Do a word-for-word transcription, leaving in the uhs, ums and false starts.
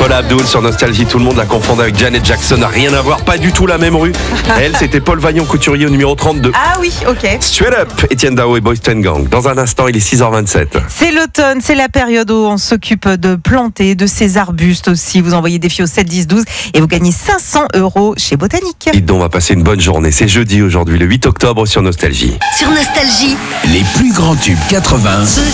Paula Abdul sur Nostalgie, tout le monde la confondait avec Janet Jackson, n'a rien à voir, pas du tout la même rue. Elle, c'était Paul Vaillant, couturier au numéro trente-deux. Ah oui, ok. Straight Up, Étienne Dao et Boyz two Gang. Dans un instant, il est six heures vingt-sept. C'est l'automne, c'est la période où on s'occupe de planter, de ces arbustes aussi. Vous envoyez des filles au sept dix douze et vous gagnez cinq cents euros chez Botanique. Et donc, on va passer une bonne journée. C'est jeudi aujourd'hui, le huit octobre sur Nostalgie. Sur Nostalgie, Les plus grands tubes quatre-vingts